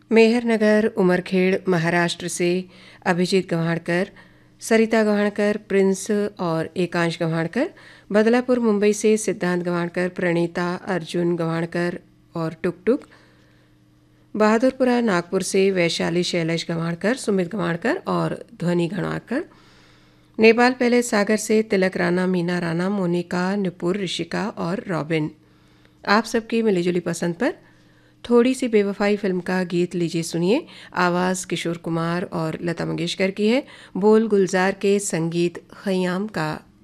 मेहरनगर उमरखेड़ महाराष्ट्र से अभिजीत गवाणकर, सरिता गवाणकर, प्रिंस और एकांश गवाणकर। बदलापुर मुंबई से सिद्धांत गवाणकर, प्रणीता, अर्जुन गवाणकर और टुक टुक। बहादुरपुरा नागपुर से वैशाली शैलेश गवाणकर, सुमित गवाणकर और ध्वनि गवाणकर। नेपाल पहले सागर से तिलक राणा, मीना राणा, मोनिका, नुपुर, ऋषिका और रॉबिन। आप सबकी मिलीजुली पसंद पर थोड़ी सी बेवफाई फिल्म का गीत लीजिए सुनिए। आवाज़ किशोर कुमार और लता मंगेशकर की है, बोल गुलजार के, संगीत खयाम का।